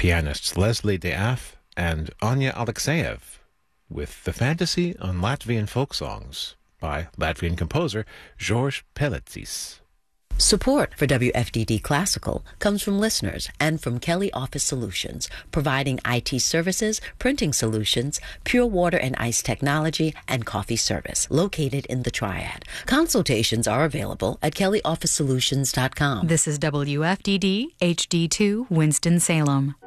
pianists Leslie Death and Anya Alexeyev with The Fantasy on Latvian Folk Songs by Latvian composer George Pelecis. Support for WFDD Classical comes from listeners and from Kelly Office Solutions, providing IT services, printing solutions, pure water and ice technology, and coffee service, located in the Triad. Consultations are available at kellyofficesolutions.com. This is WFDD HD2 Winston-Salem.